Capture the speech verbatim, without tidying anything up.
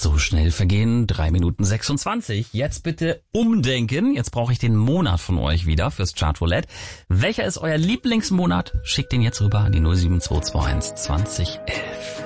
So schnell vergehen drei Minuten sechsundzwanzig. Jetzt bitte umdenken. Jetzt brauche ich den Monat von euch wieder fürs Chartroulette. Welcher ist euer Lieblingsmonat? Schickt den jetzt rüber an die null sieben zwei zwei eins zwanzig elf.